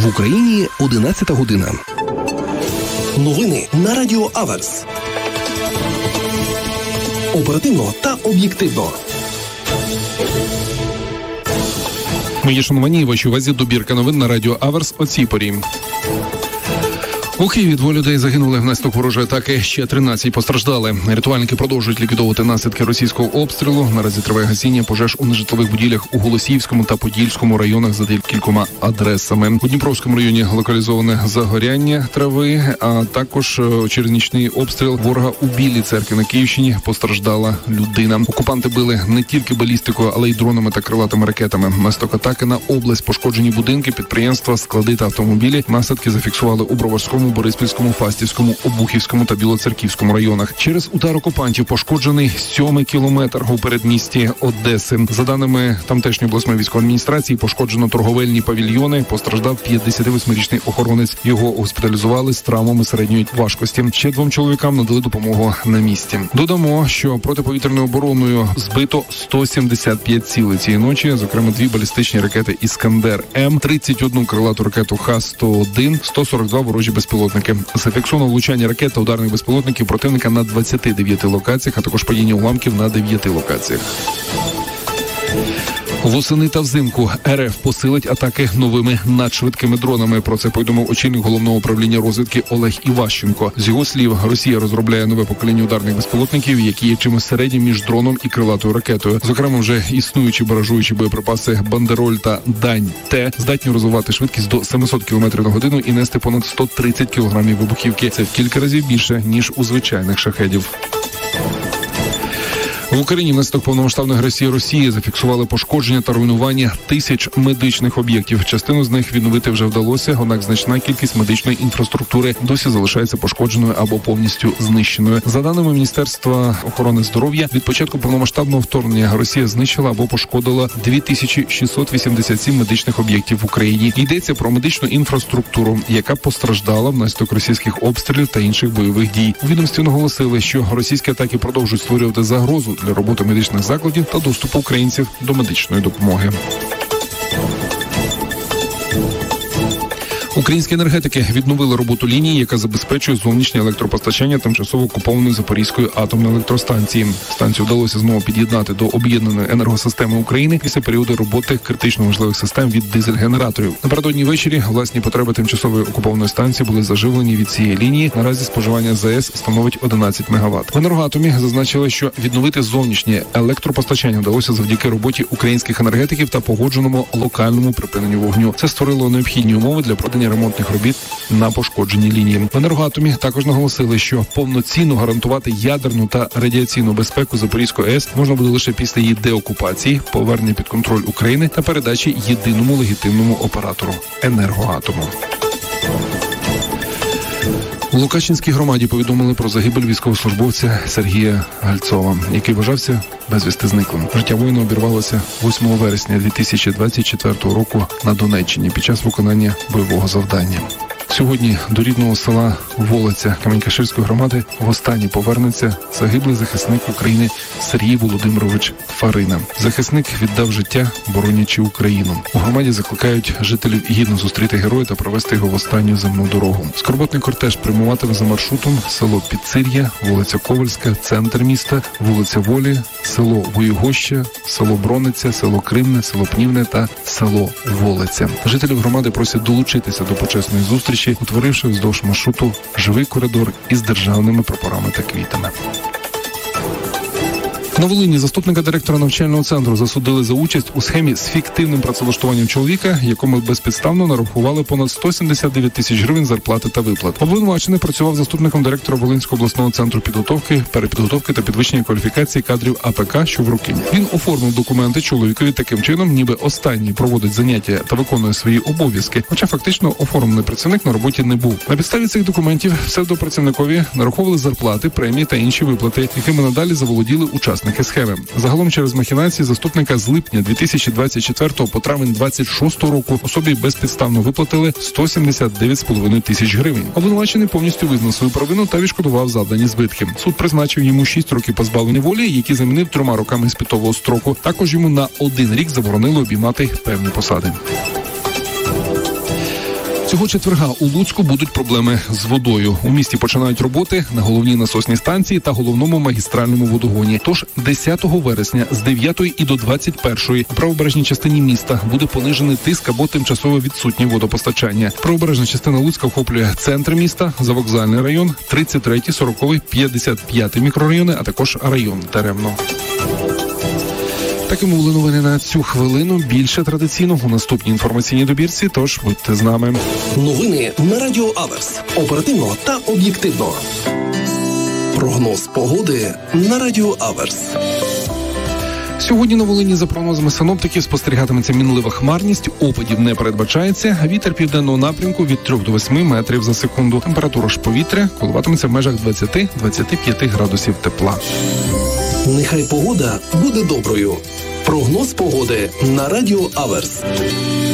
В Україні 11 година. Новини на Радіо Аверс. Оперативно та об'єктивно. Мої шановані, вашій увазі добірка новин на Радіо Аверс о цій порі. У Києві 2 людей загинули внаслідок ворожої атаки, ще 13 постраждали. Рятувальники продовжують ліквідовувати наслідки російського обстрілу. Наразі триває гасіння пожеж у нежитлових будівлях у Голосіївському та Подільському районах за декількома адресами. У Дніпровському районі локалізоване загоряння трави, а також через нічний обстріл ворога у Білій Церкві на Київщині постраждала людина. Окупанти били не тільки балістикою, але й дронами та крилатими ракетами. Внаслідок атаки на область пошкоджені будинки, підприємства, склади та автомобілі. Наслідки зафіксували у Броварському, Бориспільському, Фастівському, Обухівському та Білоцерківському районах. Через удар окупантів пошкоджений 7-й кілометр у передмісті Одеси. За даними тамтешньої обласної військової адміністрації, пошкоджено торговельні павільйони, постраждав 58-річний охоронець. Його госпіталізували з травмами середньої важкості. Ще 2 чоловікам надали допомогу на місці. Додамо, що протиповітряною обороною збито 175 цілей цієї ночі, зокрема 2 балістичні ракети «Іскандер-М», 31 крилату ракету Х-101, 142 ворожі безпілотники. Зафіксовано влучання ракет та ударних безпілотників противника на 29 локаціях, а також падіння уламків на 9 локаціях. Восени та взимку РФ посилить атаки новими надшвидкими дронами. Про це повідомив очільник Головного управління розвідки Олег Іващенко. З його слів, Росія розробляє нове покоління ударних безпілотників, які є чимось середнім між дроном і крилатою ракетою. Зокрема, вже існуючі баражуючі боєприпаси «Бандероль» та «Дань-Т» здатні розвивати швидкість до 700 км на годину і нести понад 130 кг вибухівки. Це в кілька разів більше, ніж у звичайних шахедів. В Україні внаслідок повномасштабної агресії Росії зафіксували пошкодження та руйнування тисяч медичних об'єктів. Частину з них відновити вже вдалося, однак значна кількість медичної інфраструктури досі залишається пошкодженою або повністю знищеною. За даними Міністерства охорони здоров'я, від початку повномасштабного вторгнення Росія знищила або пошкодила 2687 медичних об'єктів в Україні. Йдеться про медичну інфраструктуру, яка постраждала внаслідок російських обстрілів та інших бойових дій. У відомстві наголосили, що російські атаки продовжують створювати загрозу для роботи медичних закладів та доступу українців до медичної допомоги. Українські енергетики відновили роботу лінії, яка забезпечує зовнішнє електропостачання тимчасово окупованої Запорізької атомної електростанції. Станцію вдалося знову під'єднати до об'єднаної енергосистеми України після періоду роботи критично важливих систем від дизель-генераторів. Напередодні ввечері власні потреби тимчасової окупованої станції були заживлені від цієї лінії. Наразі споживання ЗАЕС становить 11 МВт. В «Енергоатомі» зазначили, що відновити зовнішнє електропостачання вдалося завдяки роботі українських енергетиків та погодженому локальному припиненню вогню. Це створило необхідні умови для проведення ремонтних робіт на пошкодженій лінії. В «Енергоатомі» також наголосили, що повноцінно гарантувати ядерну та радіаційну безпеку Запорізької АЕС можна буде лише після її деокупації, повернення під контроль України та передачі єдиному легітимному оператору – «Енергоатому». У Лукачинській громаді повідомили про загибель військовослужбовця Сергія Гальцова, який вважався безвісти зниклим. Життя воїна обірвалося 8 вересня 2024 року на Донеччині під час виконання бойового завдання. Сьогодні до рідного села Волиця Камінь-Каширської громади востаннє повернеться загиблий захисник України Сергій Володимирович Фарина. Захисник віддав життя, боронячи Україну. У громаді закликають жителів гідно зустріти героя та провести його в останню земну дорогу. Скорботний кортеж прямуватиме за маршрутом село Підсир'я, вулиця Ковальська, центр міста, вулиця Волі, село Воєгоща, село Брониця, село Кримне, село Пнівне та село Волиця. Жителів громади просять долучитися до почесної зустрічі, утворивши вздовж маршруту живий коридор із державними прапорами та квітами. На Волині заступника директора навчального центру засудили за участь у схемі з фіктивним працевлаштуванням чоловіка, якому безпідставно нарахували понад 179 тисяч гривень зарплати та виплат. Обвинувачений працював заступником директора Волинського обласного центру підготовки, перепідготовки та підвищення кваліфікації кадрів АПК, що в Рокині. Він оформив документи чоловікові таким чином, ніби останній проводить заняття та виконує свої обов'язки, хоча фактично оформлений працівник на роботі не був. На підставі цих документів псевдопрацівникові нараховували зарплати, премії та інші виплати, якими надалі заволоділи учасники схеми. Загалом через махінації заступника з липня 2024 по травень 26 року особі безпідставно виплатили 179,5 тисяч гривень. Обвинувачений повністю визнав свою провину та відшкодував завдані збитки. Суд призначив йому 6 років позбавлення волі, які замінив 3 роками іспитового строку. Також йому на 1 рік заборонили обіймати певні посади. Цього четверга у Луцьку будуть проблеми з водою. У місті починають роботи на головній насосній станції та головному магістральному водогоні. Тож 10 вересня з 9 і до 21 у правобережній частині міста буде понижений тиск або тимчасово відсутнє водопостачання. Правобережна частина Луцька охоплює центр міста, Завокзальний район, 33, 40, 55 мікрорайони, а також район Теремно. Такими були новини на цю хвилину. Більше традиційно у наступній інформаційній добірці, тож будьте з нами. Новини на Радіо Аверс. Оперативно та об'єктивно. Прогноз погоди на Радіо Аверс. Сьогодні на Волині, за прогнозами синоптиків, спостерігатиметься мінлива хмарність, опадів не передбачається, вітер південного напрямку від 3 до 8 метрів за секунду. Температура ж повітря коливатиметься в межах 20-25 градусів тепла. Нехай погода буде доброю. Прогноз погоди на Радіо Аверс.